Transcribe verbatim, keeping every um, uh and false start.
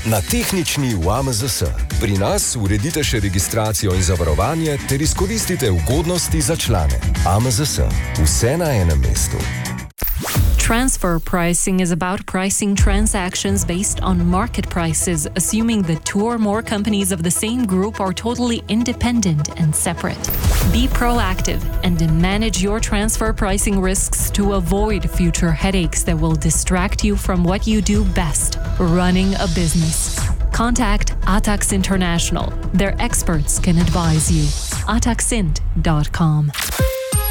Na tehnični v A M Z S. Pri nas uredite še registracijo in zavarovanje ter izkoristite ugodnosti za člane. A M Z S. Vse na enem mestu. Transfer pricing is about pricing transactions based on market prices, assuming that two or more companies of the same group are totally independent and separate. Be proactive and manage your transfer pricing risks to avoid future headaches that will distract you from what you do best, running a business. Contact Atax International. Their experts can advise you. ataxint dot com.